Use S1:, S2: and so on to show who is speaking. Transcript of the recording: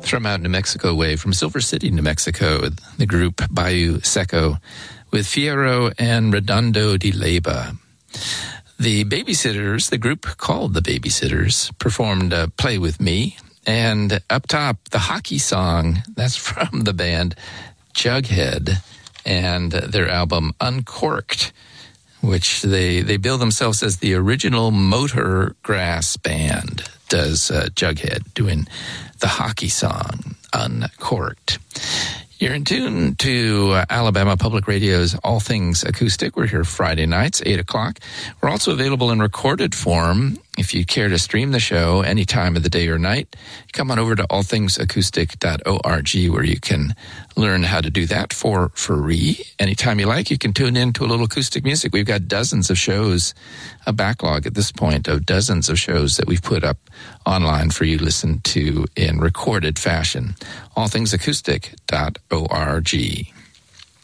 S1: From out New Mexico way, from Silver City, New Mexico, the group Bayou Seco with Fierro and Redondo de Leyva. The Babysitters, the group called the Babysitters, performed Play With Me. And up top, the hockey song, that's from the band Jughead and their album Uncorked, which they bill themselves as the original motor grass band, does Jughead, doing the hockey song Uncorked. You're in tune to Alabama Public Radio's All Things Acoustic. We're here Friday nights, 8 o'clock. We're also available in recorded form. If you care to stream the show any time of the day or night, come on over to allthingsacoustic.org, where you can learn how to do that for free. Anytime you like, you can tune in to a little acoustic music. We've got dozens of shows, a backlog at this point of dozens of shows that we've put up online for you to listen to in recorded fashion. allthingsacoustic.org.